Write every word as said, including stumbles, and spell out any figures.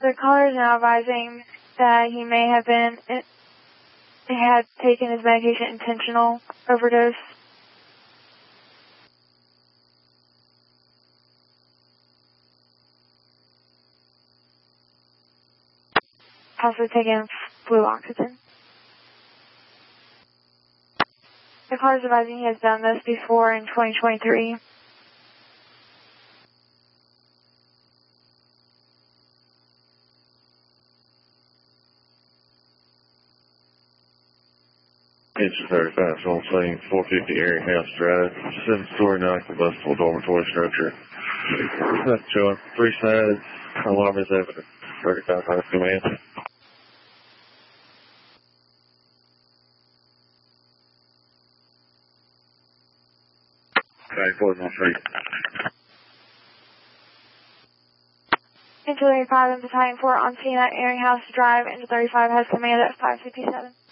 The caller is now advising that he may have been, had taken his medication intentional overdose. Possibly taken fluoxetine. The caller is advising he has done this before in twenty twenty-three. It's thirty-five, so I'm saying four fifty Airinghouse Drive, seven-story non-combustible dormitory structure. That's showing three sides, alarm is evident. thirty-five High Command. ninety-four, one three. Into thirty-five and Battalion four on scene at Airinghouse Drive, into thirty-five has command at five fifty-seven.